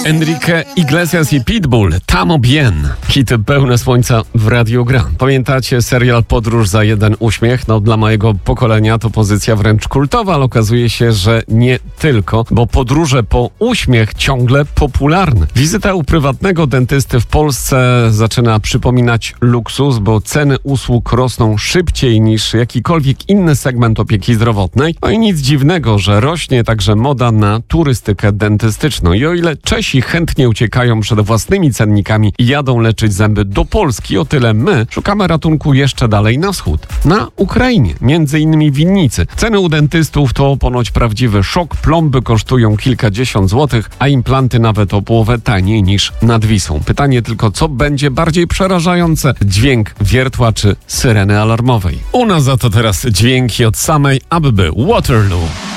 Enrique Iglesias i Pitbull, Tamo Bien. Hity pełne słońca w Radiu Gra. Pamiętacie serial Podróż za jeden uśmiech? No dla mojego pokolenia to pozycja wręcz kultowa, ale okazuje się, że nie tylko, bo podróże po uśmiech ciągle popularne. Wizyta u prywatnego dentysty w Polsce zaczyna przypominać luksus, bo ceny usług rosną szybciej niż jakikolwiek inny segment opieki zdrowotnej. No i nic dziwnego, że rośnie także moda na turystykę dentystyczną. I o ile Czesi chętnie uciekają przed własnymi cennikami i jadą leczyć zęby do Polski, o tyle my szukamy ratunku jeszcze dalej na wschód. Na Ukrainie, między innymi w Winnicy. Ceny u dentystów to ponoć prawdziwy szok. Plomby kosztują kilkadziesiąt złotych, a implanty nawet o połowę taniej niż nad Wisłą. Pytanie tylko, co będzie bardziej przerażające? Dźwięk wiertła czy syreny alarmowej? U nas za to teraz dźwięki od samej ABB Waterloo.